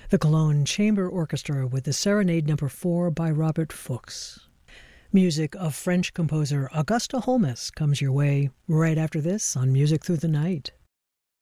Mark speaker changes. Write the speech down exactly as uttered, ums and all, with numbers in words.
Speaker 1: the Cologne Chamber Orchestra with the Serenade Number four by Robert Fuchs. Music of French composer Auguste Holmes comes your way right after this on Music Through the Night.